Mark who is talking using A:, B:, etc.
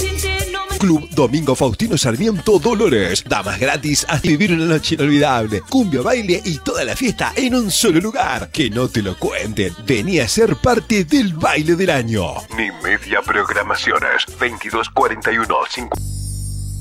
A: Club Domingo Faustino Sarmiento Dolores. Damas gratis a vivir una noche inolvidable. Cumbia, baile y toda la fiesta en un solo lugar. Que no te lo cuenten. Vení a ser parte del baile del año.
B: Ni media programaciones. 2241 50.